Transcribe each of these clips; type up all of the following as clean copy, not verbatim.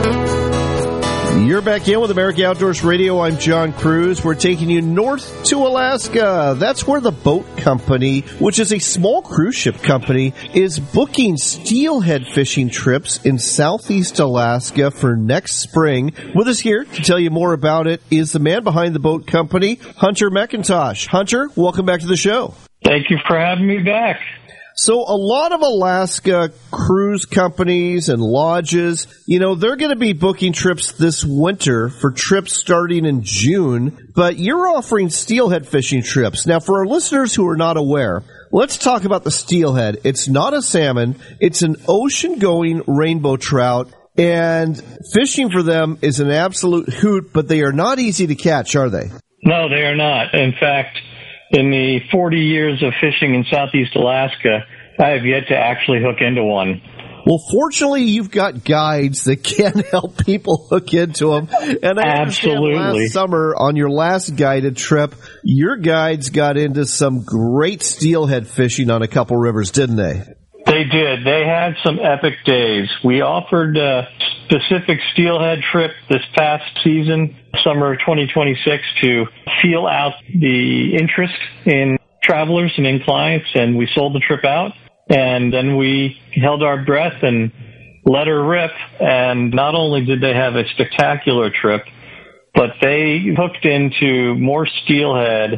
You're back in with America Outdoors Radio. I'm John Cruz. We're taking you north to Alaska. That's where the Boat Company, which is a small cruise ship company, is booking steelhead fishing trips in southeast Alaska for next spring. With us here to tell you more about it is the man behind the Boat Company, Hunter McIntosh. Hunter, welcome back to the show. Thank you for having me back. So a lot of Alaska cruise companies and lodges, they're going to be booking trips this winter for trips starting in June, but you're offering steelhead fishing trips. Now, for our listeners who are not aware, let's talk about the steelhead. It's not a salmon. It's an ocean-going rainbow trout, and fishing for them is an absolute hoot, but they are not easy to catch, are they? No, they are not. In fact, in the 40 years of fishing in southeast Alaska, I have yet to actually hook into one. Well, fortunately, you've got guides that can help people hook into them. And I understand last summer, on your last guided trip, your guides got into some great steelhead fishing on a couple rivers, didn't they? They did. They had some epic days. We offered a specific steelhead trip this past season, summer of 2026, to feel out the interest in travelers and in clients, and we sold the trip out. And then we held our breath and let her rip. And not only did they have a spectacular trip, but they hooked into more steelhead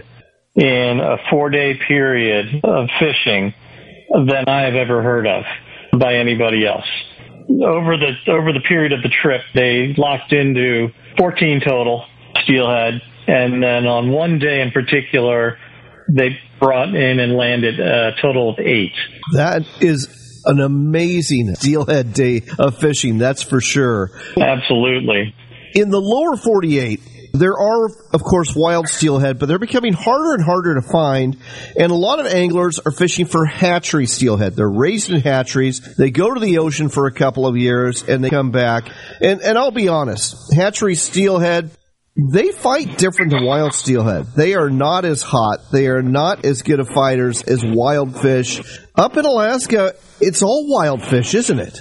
in a 4-day period of fishing than I have ever heard of by anybody else. Over the period of the trip, they locked into 14 total steelhead, and then on one day in particular, they brought in and landed a total of 8. That is an amazing steelhead day of fishing, that's for sure. Absolutely. In the lower 48, there are, of course, wild steelhead, but they're becoming harder and harder to find, and a lot of anglers are fishing for hatchery steelhead. They're raised in hatcheries. They go to the ocean for a couple of years, and they come back. And I'll be honest, hatchery steelhead, they fight different than wild steelhead. They are not as hot. They are not as good of fighters as wild fish. Up in Alaska, it's all wild fish, isn't it?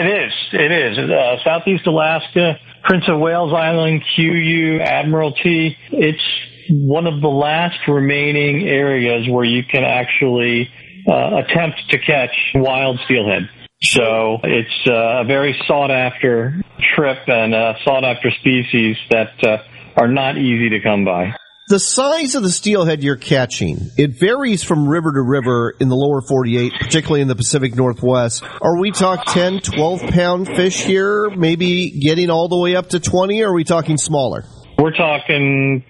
It is. Southeast Alaska, Prince of Wales Island, QU, Admiralty, it's one of the last remaining areas where you can actually attempt to catch wild steelhead. So it's a very sought-after trip and a sought-after species that are not easy to come by. The size of the steelhead you're catching, it varies from river to river in the lower 48, particularly in the Pacific Northwest. Are we talking 10, 12-pound fish here, maybe getting all the way up to 20, or are we talking smaller? We're talking,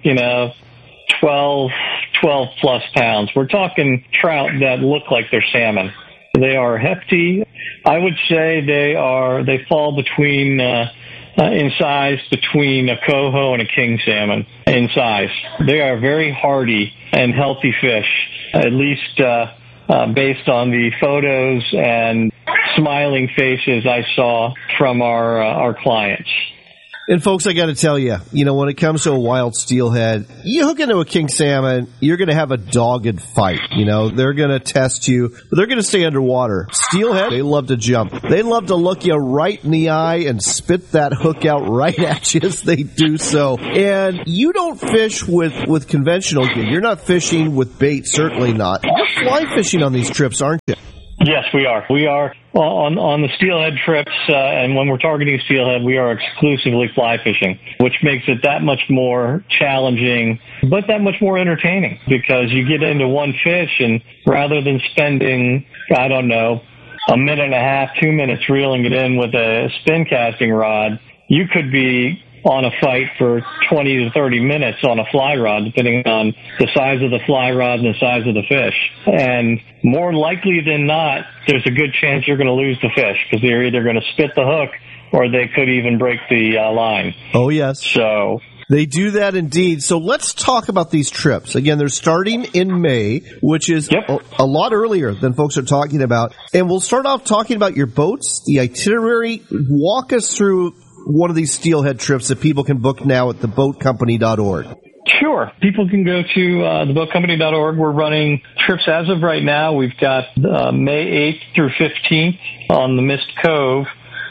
12-plus pounds. We're talking trout that look like they're salmon. They are hefty. I would say they fall between in size between a coho and a king salmon in size. They are very hardy and healthy fish, at least based on the photos and smiling faces I saw from our clients. And folks, I got to tell you, when it comes to a wild steelhead, you hook into a king salmon, you're going to have a dogged fight. They're going to test you, but they're going to stay underwater. Steelhead, they love to jump. They love to look you right in the eye and spit that hook out right at you as they do so. And you don't fish with conventional gear. You're not fishing with bait, certainly not. You're fly fishing on these trips, aren't you? Yes, we are. We are on the steelhead trips, and when we're targeting steelhead, we are exclusively fly fishing, which makes it that much more challenging, but that much more entertaining, because you get into one fish, and rather than spending, a minute and a half, 2 minutes reeling it in with a spin casting rod, you could be on a fight for 20 to 30 minutes on a fly rod, depending on the size of the fly rod and the size of the fish. And more likely than not, there's a good chance you're going to lose the fish, because they're either going to spit the hook or they could even break the line. Oh, yes. So they do that indeed. So let's talk about these trips. Again, they're starting in May, which is a lot earlier than folks are talking about. And we'll start off talking about your boats, the itinerary. Walk us through one of these steelhead trips that people can book now at theboatcompany.org. Sure. People can go to theboatcompany.org. We're running trips as of right now. We've got May 8th through 15th on the Mist Cove.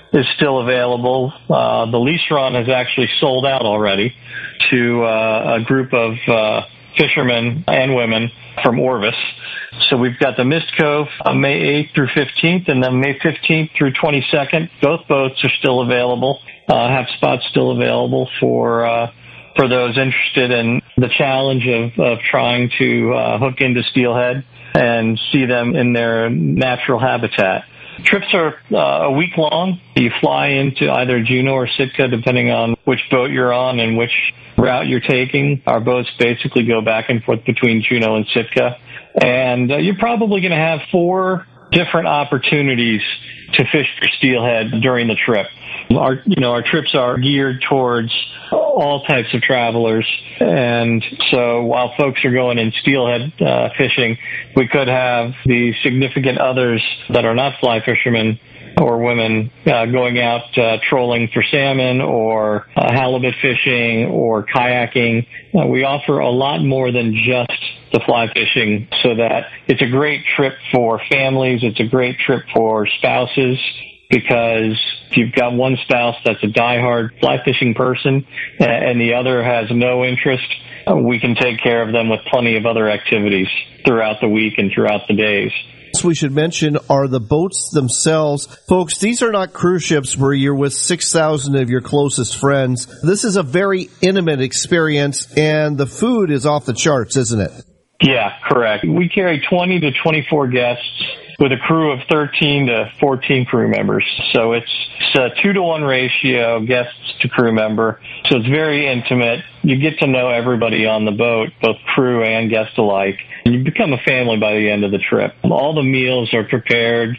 is still available. The lease run has actually sold out already to a group of fishermen and women from Orvis. So we've got the Mist Cove on May 8th through 15th, and then May 15th through 22nd. Both boats are still available, have spots still available for those interested in the challenge of trying to hook into steelhead and see them in their natural habitat. Trips are a week long. You fly into either Juneau or Sitka, depending on which boat you're on and which route you're taking. Our boats basically go back and forth between Juneau and Sitka. And you're probably going to have 4 different opportunities to fish for steelhead during the trip. Our trips are geared towards all types of travelers. And so while folks are going in steelhead fishing, we could have the significant others that are not fly fishermen or women going out trolling for salmon or halibut fishing or kayaking. We offer a lot more than just the fly fishing, so that it's a great trip for families. It's a great trip for spouses, because if you've got one spouse that's a diehard fly fishing person and the other has no interest, we can take care of them with plenty of other activities throughout the week and throughout the days. We should mention are the boats themselves. Folks, these are not cruise ships where you're with 6,000 of your closest friends. This is a very intimate experience, and the food is off the charts, isn't it? Yeah, correct. We carry 20 to 24 guests with a crew of 13 to 14 crew members. So it's a 2-to-1 ratio, guests to crew member. So it's very intimate. You get to know everybody on the boat, both crew and guest alike. You become a family by the end of the trip. All the meals are prepared,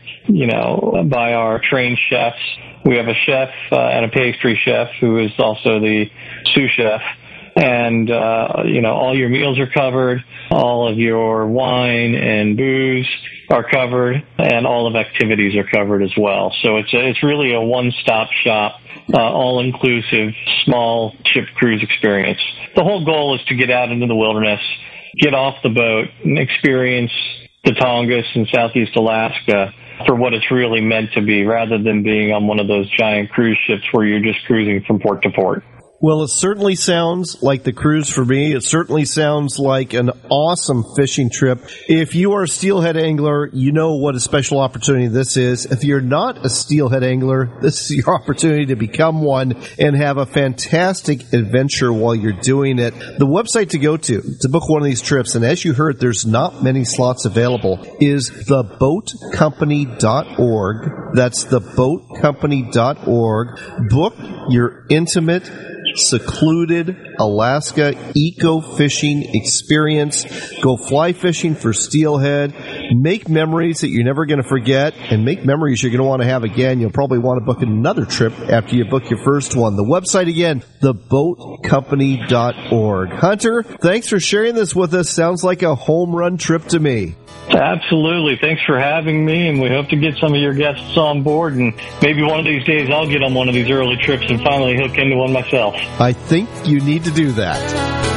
by our trained chefs. We have a chef and a pastry chef who is also the sous chef. And, all your meals are covered. All of your wine and booze are covered, and all of activities are covered as well. So it's really a one-stop shop, all-inclusive, small ship cruise experience. The whole goal is to get out into the wilderness, get off the boat, and experience the Tongass and Southeast Alaska for what it's really meant to be, rather than being on one of those giant cruise ships where you're just cruising from port to port. Well, it certainly sounds like the cruise for me. It certainly sounds like an awesome fishing trip. If you are a steelhead angler, you know what a special opportunity this is. If you're not a steelhead angler, this is your opportunity to become one and have a fantastic adventure while you're doing it. The website to go to book one of these trips, and as you heard, there's not many slots available, is theboatcompany.org. That's theboatcompany.org. Book your intimate, secluded Alaska eco-fishing experience. Go fly fishing for steelhead. Make memories that you're never going to forget, and make memories you're going to want to have again. You'll probably want to book another trip after you book your first one. The website again, theboatcompany.org. Hunter, thanks for sharing this with us. Sounds like a home run trip to me. Absolutely. Thanks for having me, and we hope to get some of your guests on board, and maybe one of these days I'll get on one of these early trips and finally hook into one myself. I think you need to do that.